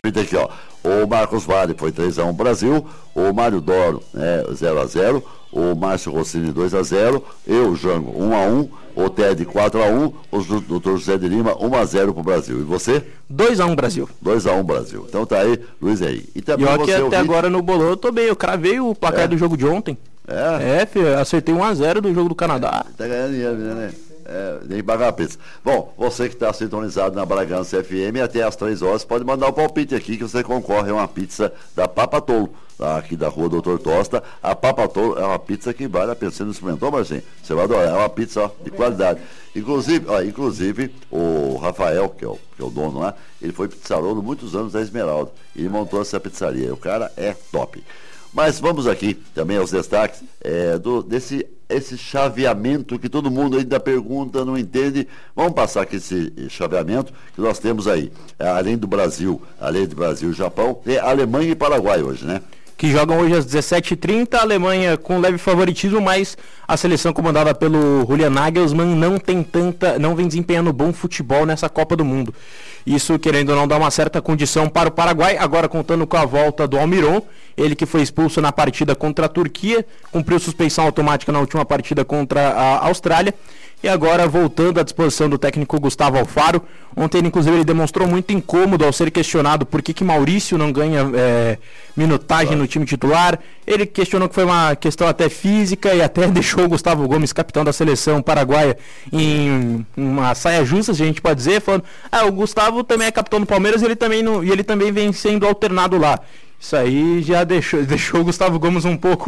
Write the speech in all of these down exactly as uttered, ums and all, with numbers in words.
Aqui, ó. O Marcos Vale foi três a um Brasil, o Mário Doro, né, zero a zero, o Márcio Rossini dois a zero, eu, Jango, um a um, o Ted quatro a um, o doutor José de Lima um a zero pro Brasil. E você? dois a um Brasil. dois a um Brasil. Então tá aí, Luiz aí. E também e ó, que até ouvi... agora no bolão eu tô bem, eu cravei o placar é. do jogo de ontem. É? É, filho, acertei um a zero do jogo do Canadá. Tá ganhando dinheiro, né? É, nem pagar a pizza. Bom, você que está sintonizado na Bragança F M, até às três horas, pode mandar o palpite aqui que você concorre a uma pizza da Papa Tolo, lá aqui da rua doutor Tosta. A Papa Tolo é uma pizza que vale a pena. Você não experimentou, Marcinho? Você vai adorar, é uma pizza ó, de qualidade. Inclusive, ó, inclusive, o Rafael, que é o, que é o dono lá, ele foi pizzarolo muitos anos da Esmeralda. Ele montou essa pizzaria. O cara é top. Mas vamos aqui também aos destaques é, do, desse esse chaveamento que todo mundo ainda pergunta, não entende. Vamos passar aqui esse chaveamento que nós temos aí. É, além do Brasil, além do Brasil e Japão, é Alemanha e Paraguai hoje, né? Que jogam hoje às dezessete e trinta, a Alemanha com leve favoritismo, mas a seleção comandada pelo Julian Nagelsmann não tem tanta, não vem desempenhando bom futebol nessa Copa do Mundo. Isso, querendo ou não, dá uma certa condição para o Paraguai, agora contando com a volta do Almiron, ele que foi expulso na partida contra a Turquia, cumpriu suspensão automática na última partida contra a Austrália, e agora voltando à disposição do técnico Gustavo Alfaro. Ontem, inclusive, ele demonstrou muito incômodo ao ser questionado por que, que Maurício não ganha é, minutagem claro. no time titular. Ele questionou que foi uma questão até física e até deixou o Gustavo Gomes, capitão da seleção paraguaia, em uma saia justa, a gente pode dizer, falando, ah, o Gustavo também é capitão do Palmeiras e ele também, não, e ele também vem sendo alternado lá. Isso aí já deixou, deixou o Gustavo Gomes um pouco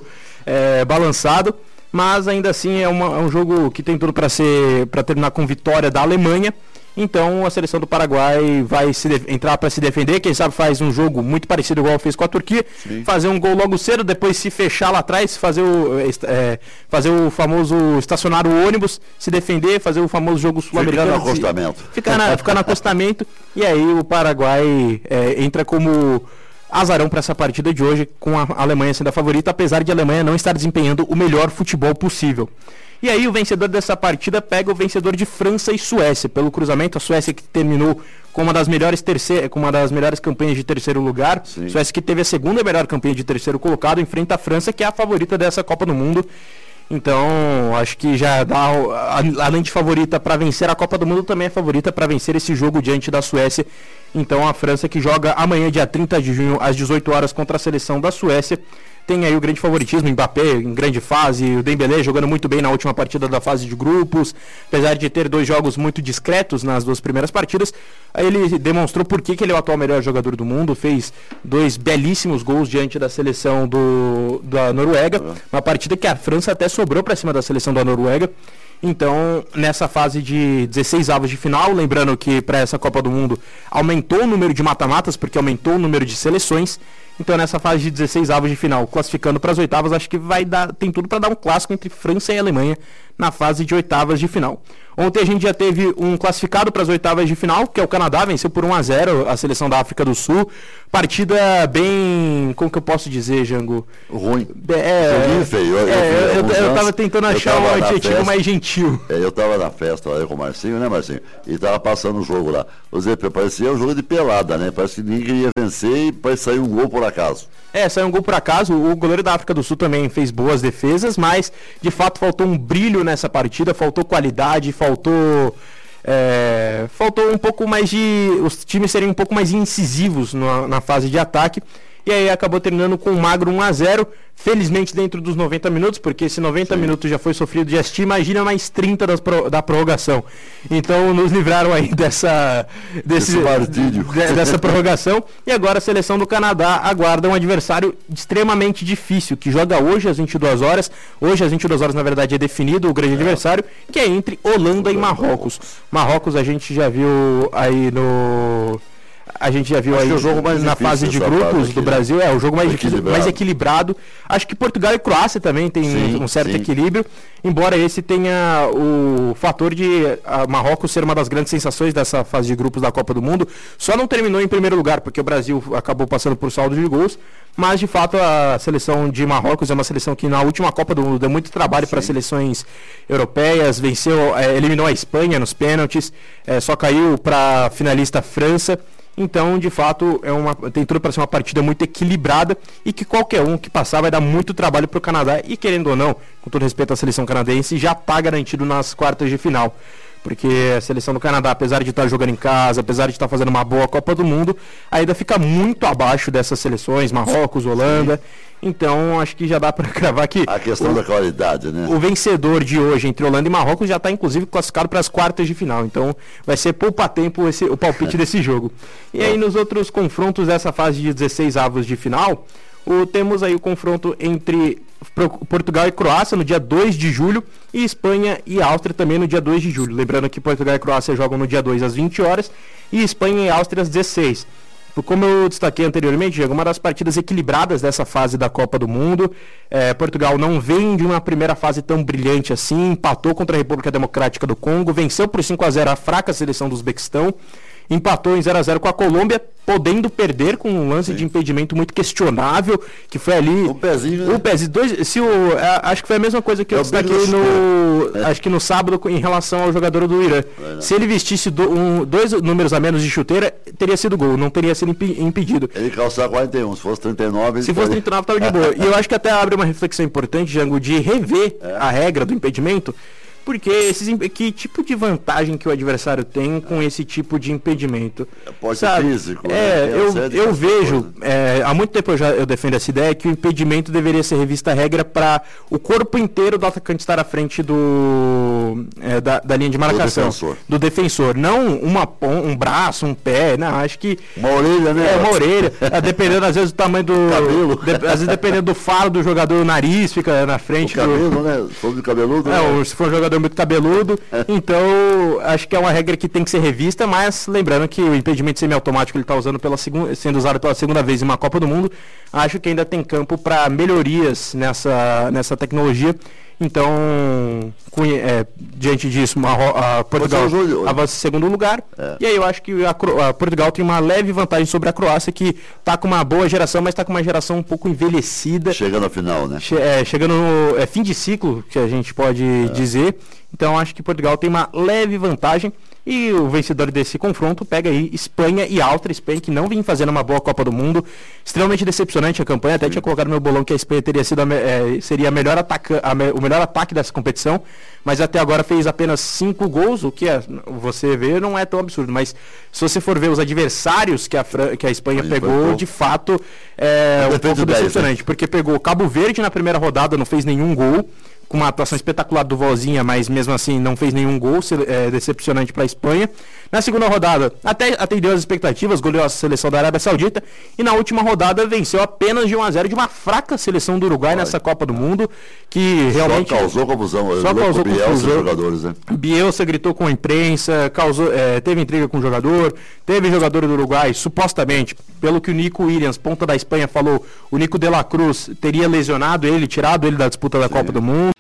é, balançado. Mas ainda assim é, uma, é um jogo que tem tudo para ser para terminar com vitória da Alemanha. Então a seleção do Paraguai vai se def- entrar para se defender. Quem sabe faz um jogo muito parecido igual fez com a Turquia. Sim. Fazer um gol logo cedo, depois se fechar lá atrás, fazer o, é, fazer o famoso estacionar o ônibus, se defender, fazer o famoso jogo sul-americano. Ficar no acostamento. Ficar, na, ficar no acostamento. E aí o Paraguai é, entra como azarão para essa partida de hoje, com a Alemanha sendo a favorita, apesar de a Alemanha não estar desempenhando o melhor futebol possível. E aí o vencedor dessa partida pega o vencedor de França e Suécia. Pelo cruzamento, a Suécia que terminou com uma das melhores, terceira, com uma das melhores campanhas de terceiro lugar. Sim. Suécia que teve a segunda melhor campanha de terceiro colocado, enfrenta a França, que é a favorita dessa Copa do Mundo. Então, acho que já dá, além de favorita para vencer a Copa do Mundo, também é favorita para vencer esse jogo diante da Suécia. Então, a França, que joga amanhã, dia trinta de junho, às dezoito horas, contra a seleção da Suécia, tem aí o grande favoritismo, Mbappé em grande fase, o Dembélé jogando muito bem na última partida da fase de grupos, apesar de ter dois jogos muito discretos nas duas primeiras partidas, ele demonstrou por que, que ele é o atual melhor jogador do mundo, fez dois belíssimos gols diante da seleção do, da Noruega, uma partida que a França até sobrou para cima da seleção da Noruega. Então, nessa fase de dezesseis avos de final, lembrando que para essa Copa do Mundo aumentou o número de mata-matas, porque aumentou o número de seleções. Então, nessa fase de dezesseis avos de final, classificando para as oitavas, acho que vai dar, tem tudo para dar um clássico entre França e Alemanha na fase de oitavas de final. Ontem a gente já teve um classificado para as oitavas de final, que é o Canadá, venceu por um a zero a seleção da África do Sul. Partida bem, como que eu posso dizer, Jango? Ruim. É, Ruim, feio. Eu, é, eu, eu, eu tava tentando achar um adjetivo mais gentil. É, eu tava na festa lá com o Marcinho, né, Marcinho? E tava passando o jogo lá. Ou seja, parecia um jogo de pelada, né? Parece que ninguém queria vencer e parece sair um gol por acaso. É, saiu um gol por acaso. O goleiro da África do Sul também fez boas defesas, mas de fato faltou um brilho nessa partida, faltou qualidade, faltou é, faltou um pouco mais de os times serem um pouco mais incisivos na, na fase de ataque. E aí acabou terminando com um magro um a zero, felizmente dentro dos noventa minutos, porque esse noventa Sim. minutos já foi sofrido de assistir, imagina mais trinta das pro, da prorrogação. Então nos livraram aí dessa, desse, de, dessa prorrogação, e agora a seleção do Canadá aguarda um adversário extremamente difícil, que joga hoje às vinte e duas horas, hoje às vinte e duas horas na verdade é definido o grande é. adversário, que é entre Holanda e Marrocos. Marrocos a gente já viu aí no... A gente já viu Acho aí o jogo mais na fase de grupos do Brasil, é o jogo mais difícil, mais equilibrado. Acho que Portugal e Croácia também tem sim, um certo sim. equilíbrio, embora esse tenha o fator de Marrocos ser uma das grandes sensações dessa fase de grupos da Copa do Mundo. Só não terminou em primeiro lugar, porque o Brasil acabou passando por saldo de gols, mas de fato a seleção de Marrocos é uma seleção que na última Copa do Mundo deu muito trabalho para seleções europeias, venceu, é, eliminou a Espanha nos pênaltis, é, só caiu para a finalista França. Então, de fato, é uma, tem tudo para ser uma partida muito equilibrada e que qualquer um que passar vai dar muito trabalho para o Canadá. E querendo ou não, com todo respeito à seleção canadense, já está garantido nas quartas de final. Porque a seleção do Canadá, apesar de estar jogando em casa, apesar de estar fazendo uma boa Copa do Mundo, ainda fica muito abaixo dessas seleções, Marrocos, Holanda. Sim. Então, acho que já dá para cravar que a questão o, da qualidade, né? O vencedor de hoje entre Holanda e Marrocos já está, inclusive, classificado para as quartas de final. Então, vai ser poupa-tempo esse, o palpite desse jogo. E aí, nos outros confrontos dessa fase de dezesseis avos de final, o, temos aí o confronto entre Portugal e Croácia no dia dois de julho e Espanha e Áustria também no dia dois de julho. Lembrando que Portugal e Croácia jogam no dia dois às vinte horas e Espanha e Áustria às dezesseis. Como eu destaquei anteriormente, é uma das partidas equilibradas dessa fase da Copa do Mundo. É, Portugal não vem de uma primeira fase tão brilhante assim, empatou contra a República Democrática do Congo, venceu por cinco a zero a fraca seleção do Uzbequistão, empatou em zero a zero com a Colômbia, podendo perder com um lance Sim. de impedimento muito questionável, que foi ali... O pezinho... Né? O pezinho, dois, se o, acho que foi a mesma coisa que eu, eu destaquei no, é. acho que no sábado em relação ao jogador do Irã. É, se ele vestisse do, um, dois números a menos de chuteira, teria sido gol, não teria sido imp, impedido. Ele calçar quarenta e um, se fosse trinta e nove... Se fosse trinta e nove, estava de boa. E eu acho que até abre uma reflexão importante, Jango, de rever é. a regra do impedimento, porque esses, que tipo de vantagem que o adversário tem com esse tipo de impedimento? Pode ser físico. É, né? eu, eu vejo, é, há muito tempo eu já eu defendo essa ideia, que o impedimento deveria ser revista a regra para o corpo inteiro do atacante estar à frente do, é, da, da linha de marcação. Do defensor. Do defensor. Não uma, um braço, um pé, não, acho que... Uma orelha, né? É, uma orelha. Dependendo, às vezes, do tamanho do... Cabelo. De, às vezes, dependendo do faro do jogador, o nariz fica na frente. O cabelo, do... né? Sobre o cabeludo. É, né? Se for um jogador muito cabeludo, então acho que é uma regra que tem que ser revista, mas lembrando que o impedimento semiautomático ele está usando pela segunda, sendo usado pela segunda vez em uma Copa do Mundo, acho que ainda tem campo para melhorias nessa, nessa tecnologia. Então, é, diante disso, a, a Portugal avança em segundo lugar. É. E aí eu acho que a, a Portugal tem uma leve vantagem sobre a Croácia, que está com uma boa geração, mas está com uma geração um pouco envelhecida. Chega no final, né? Che, é, chegando no é, fim de ciclo, que a gente pode é. dizer. Então, acho que Portugal tem uma leve vantagem. E o vencedor desse confronto pega aí Espanha e Áustria. Espanha que não vem fazendo uma boa Copa do Mundo. Extremamente decepcionante a campanha. Até Sim. tinha colocado no meu bolão que a Espanha teria sido a, é, seria a melhor ataca, a me, o melhor ataque dessa competição. Mas até agora fez apenas cinco gols, o que é, você vê não é tão absurdo. Mas se você for ver os adversários que a, Fran, que a Espanha Mas pegou, de fato é um pouco decepcionante. Né? Porque pegou Cabo Verde na primeira rodada, não fez nenhum gol, com uma atuação espetacular do Vozinha, mas mesmo assim não fez nenhum gol, é, decepcionante para a Espanha. Na segunda rodada, até atendeu as expectativas, goleou a seleção da Arábia Saudita, e na última rodada venceu apenas de um a zero de uma fraca seleção do Uruguai Ai. nessa Copa do Mundo, que realmente... Só causou confusão. Só causou confusão. Jogadores, né? Bielsa gritou com a imprensa, causou, é, teve intriga com o jogador, teve jogador do Uruguai, supostamente, pelo que o Nico Williams, ponta da Espanha, falou, o Nico de la Cruz teria lesionado ele, tirado ele da disputa da Sim. Copa do Mundo.